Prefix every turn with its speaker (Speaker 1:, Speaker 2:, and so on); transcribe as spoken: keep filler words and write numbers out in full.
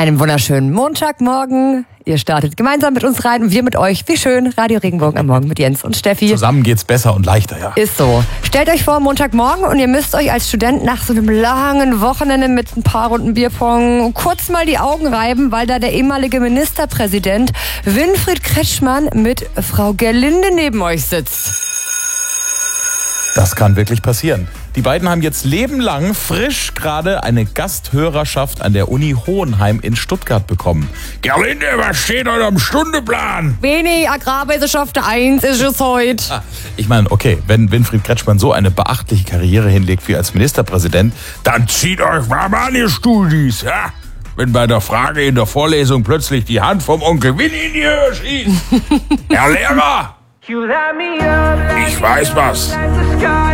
Speaker 1: Einen wunderschönen Montagmorgen. Ihr startet gemeinsam mit uns rein und wir mit euch. Wie schön. Radio Regenbogen am Morgen mit Jens und Steffi.
Speaker 2: Zusammen geht's besser und leichter, ja.
Speaker 1: Ist so. Stellt euch vor, Montagmorgen und ihr müsst euch als Student nach so einem langen Wochenende mit ein paar Runden Bierpong kurz mal die Augen reiben, weil da der ehemalige Ministerpräsident Winfried Kretschmann mit Frau Gerlinde neben euch sitzt.
Speaker 2: Das kann wirklich passieren. Die beiden haben jetzt lebenlang frisch gerade eine Gasthörerschaft an der Uni Hohenheim in Stuttgart bekommen. Gerlinde, was steht heute am Stundeplan?
Speaker 1: Wenig Agrarwissenschaft eins ist es heute.
Speaker 2: Ah, ich meine, okay, wenn Winfried Kretschmann so eine beachtliche Karriere hinlegt wie als Ministerpräsident, dann zieht euch mal an, ihr Studis, ja? Wenn bei der Frage in der Vorlesung plötzlich die Hand vom Onkel Winnie in die Höhe schießt. Herr Lehrer, ich weiß was.